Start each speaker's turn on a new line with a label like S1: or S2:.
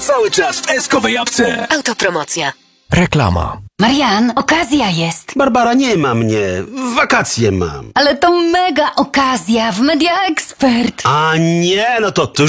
S1: Cały czas w Eskowej apce.
S2: Autopromocja.
S3: Reklama.
S4: Marian, okazja jest.
S5: Barbara, nie ma mnie. Wakacje mam.
S4: Ale to mega okazja w Media Expert.
S5: A nie, no to